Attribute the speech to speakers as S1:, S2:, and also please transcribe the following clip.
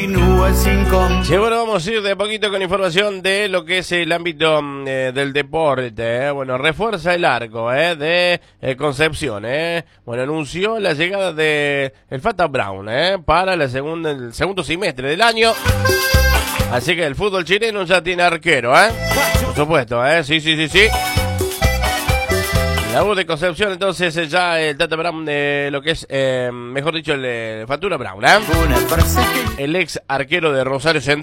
S1: Sí, bueno, vamos a ir de a poquito con información de lo que es el ámbito del deporte. Bueno, refuerza el arco de Concepción. Bueno, anunció la llegada de el Fata Brown para el segundo semestre del año. Así que el fútbol chileno ya tiene arquero, por supuesto, sí. La U de Concepción, entonces ya el Tata Brown de lo que es, mejor dicho, el Fatura Brown, el ex arquero de Rosario Central.